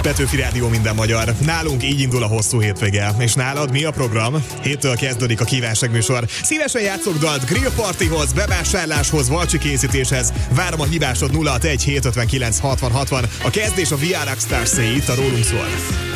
Petőfi Rádió minden magyar. Nálunk így indul a hosszú hétvége. És nálad mi a program? Héttől kezdődik a kívánságműsor. Szívesen játszok dalt grillpartihoz, bevásárláshoz, valcsi készítéshez. Várom a hívásod 061 759 60 60. A kezdés a VR Rockstars-é, itt a rólunk szól.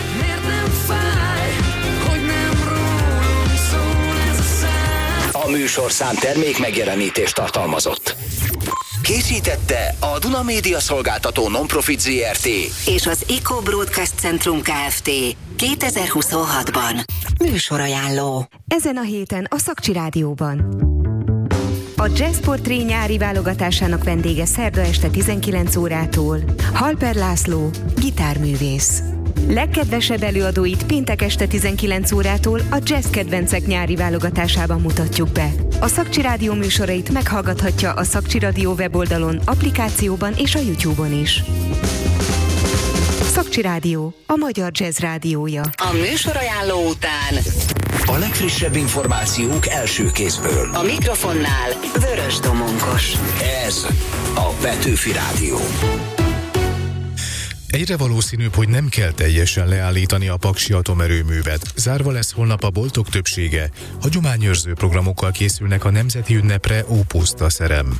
A műsorszám termék megjelenítést tartalmazott. Készítette a Duna Média Szolgáltató Non-Profit Zrt. és az Eco Broadcast Centrum Kft. 2026-ban. Műsorajánló. Ezen a héten a Szakcsi Rádióban. A Jazz Portré nyári válogatásának vendége szerda este 19 órától Halper László, gitárművész. Legkedvesebb előadóit péntek este 19 órától a Jazz Kedvencek nyári válogatásában mutatjuk be. A Szakcsi Rádió műsorait meghallgathatja a Szakcsi Rádió weboldalon, applikációban és a YouTube-on is. Szakcsi Rádió, a magyar jazz rádiója. A műsorajánló után A legfrissebb információk első kézből. a mikrofonnál Vörös Domonkos. Ez a Petőfi Rádió. Egyre valószínűbb, hogy nem kell teljesen leállítani a paksi atomerőművet. Zárva lesz holnap a boltok többsége. Hagyományőrző programokkal készülnek a nemzeti ünnepre Ópuszta szerem.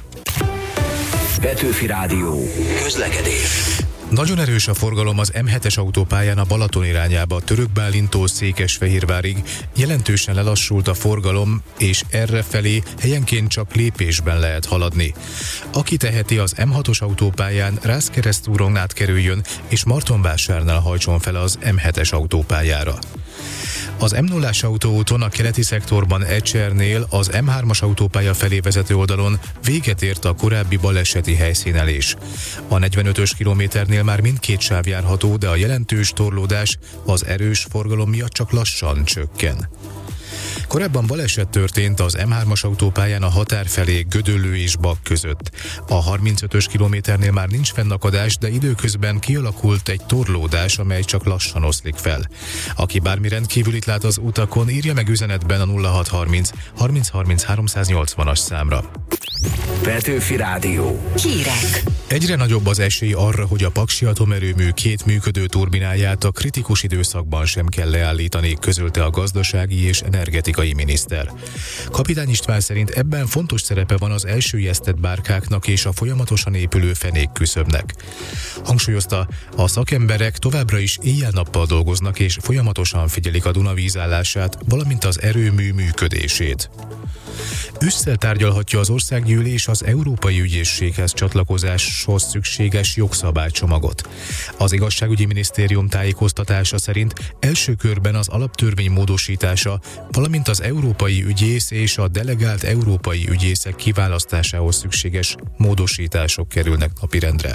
Petőfi Rádió. Közlekedés. Nagyon erős a forgalom az M7-es autópályán a Balaton irányába, Törökbálintól Székesfehérvárig. Jelentősen lelassult a forgalom, és errefelé helyenként csak lépésben lehet haladni. Aki teheti, az M6-os autópályán Rászkeresztúron átkerüljön, és Martonvásárnál hajtson fel az M7-es autópályára. Az M0-as autóúton a keleti szektorban Ecsernél az M3-as autópálya felé vezető oldalon véget ért a korábbi baleseti helyszínelés. A 45-ös kilométernél már mindkét sáv járható, de a jelentős torlódás az erős forgalom miatt csak lassan csökken. Korábban baleset történt az M3-as autópályán a határ felé Gödöllő és Bak között. A 35-ös kilométernél már nincs fennakadás, de időközben kialakult egy torlódás, amely csak lassan oszlik fel. Aki bármi rendkívülit lát az utakon, írja meg üzenetben a 0630 30 30 380-as számra. Petőfi Rádió. Hírek. Egyre nagyobb az esély arra, hogy a paksi atomerőmű két működő turbináját a kritikus időszakban sem kell leállítani, közölte a gazdasági és energetikai miniszter. Kapitány István szerint ebben fontos szerepe van az elsüllyesztett bárkáknak és a folyamatosan épülő fenékküszöbnek. Hangsúlyozta, a szakemberek továbbra is éjjel-nappal dolgoznak és folyamatosan figyelik a Duna vízállását, valamint az erőmű működését. Ősszel tárgyalhatja az országgyűlés az Európai Ügyészséghez csatlakozáshoz szükséges jogszabálycsomagot. Az Igazságügyi Minisztérium tájékoztatása szerint első körben az alaptörvény módosítása, valamint az európai ügyész és a delegált európai ügyészek kiválasztásához szükséges módosítások kerülnek napirendre.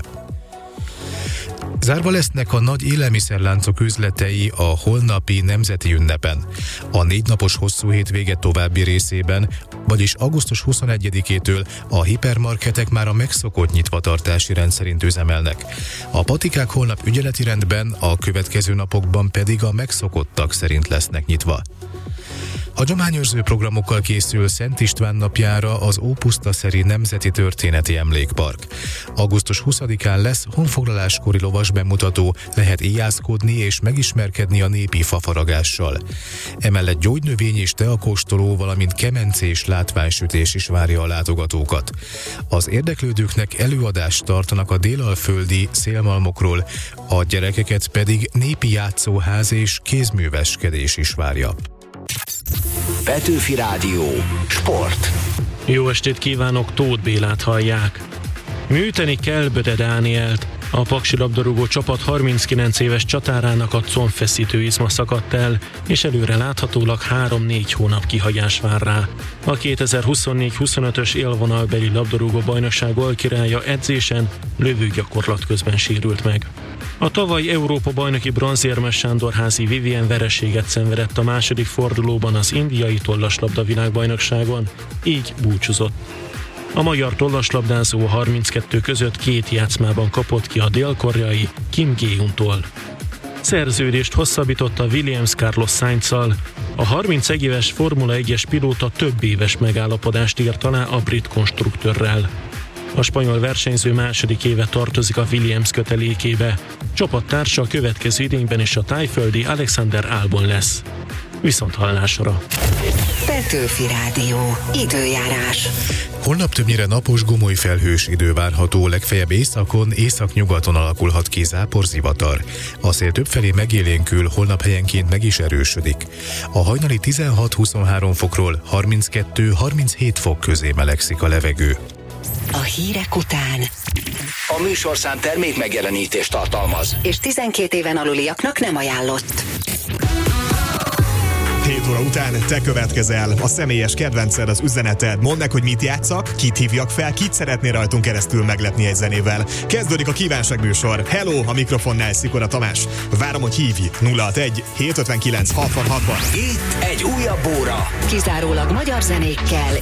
Zárva lesznek a nagy élelmiszerláncok üzletei a holnapi nemzeti ünnepen. A 4 napos hosszú hétvége további részében, vagyis augusztus 21-től a hipermarketek már a megszokott nyitvatartási rend szerint üzemelnek. A patikák holnap ügyeleti rendben, a következő napokban pedig a megszokottak szerint lesznek nyitva. Hagyományőrző programokkal készül Szent István napjára az Ópuszta-szeri Nemzeti Történeti Emlékpark. Augusztus 20-án lesz honfoglaláskori lovas bemutató, lehet éjjászkodni és megismerkedni a népi fafaragással. Emellett gyógynövény és teakóstoló, valamint kemencés látványsütés is várja a látogatókat. Az érdeklődőknek előadást tartanak a délalföldi szélmalmokról, a gyerekeket pedig népi játszóház és kézműveskedés is várja. Petőfi Rádió. Sport. Jó estét kívánok, Tóth Bélát hallják. Műteni kell Böde Dánielt. A paksi labdarúgó csapat 39 éves csatárának a combfeszítő izma szakadt el, és előre láthatólag 3-4 hónap kihagyás vár rá. A 2024-25-ös élvonalbeli labdarúgó bajnokság alkirálya edzésen lövőgyakorlat közben sérült meg. A tavaly Európa-bajnoki bronzérmes Sándorházi Vivien vereséget szenvedett a második fordulóban az indiai tollaslabda világbajnokságon, így búcsúzott. A magyar tollaslabdázó 32 között 2 játszmában kapott ki a dél-koreai Kim Ge-untól. Szerződést hosszabbított a Williams Carlos Sainzzal. A 31 éves Formula 1-es pilóta több éves megállapodást írt alá a brit konstruktőrrel. A spanyol versenyző második éve tartozik a Williams kötelékébe. Csapattársa a következő idényben is a tájföldi Alexander Albon lesz. Viszont hallásra. Petőfi Rádió. Időjárás. Holnap többnyire napos, gomoly felhős idő várható, legfeljebb északon, északnyugaton alakulhat ki záporzivatar. A szél többfelé megélénkül, holnap helyenként meg is erősödik. A hajnali 16-23 fokról 32-37 fok közé melegszik a levegő. A hírek után. A műsorszám termék megjelenítést tartalmaz. És 12 éven aluliaknak nem ajánlott. 7 óra után te következel. A személyes kedvenced, az üzeneted. Mondd meg, hogy mit játszak, kit hívjak fel, kit szeretné rajtunk keresztül meglepni egy zenével. Kezdődik a kívánságműsor. Hello, a mikrofonnál Szikora Tamás. Várom, hogy hívj. 061 759 60 60. Itt egy újabb óra. Kizárólag magyar zenékkel